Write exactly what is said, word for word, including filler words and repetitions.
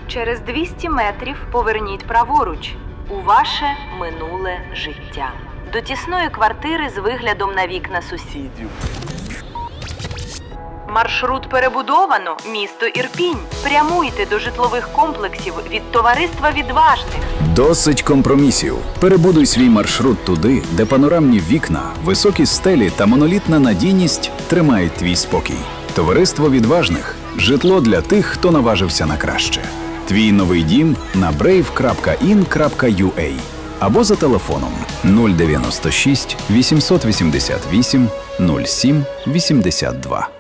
Через двісті метрів поверніть праворуч у ваше минуле життя. До тісної квартири з виглядом на вікна сусідів. Маршрут перебудовано. Місто Ірпінь. Прямуйте до житлових комплексів від Товариства Відважних. Досить компромісів. Перебудуй свій маршрут туди, де панорамні вікна, високі стелі та монолітна надійність тримають твій спокій. Товариство Відважних. Житло для тих, хто наважився на краще. Твій новий дім на брейв крапка ін крапка ю а або за телефоном нуль дев'яносто шість вісімсот вісімдесят вісім нуль сім вісімдесят два.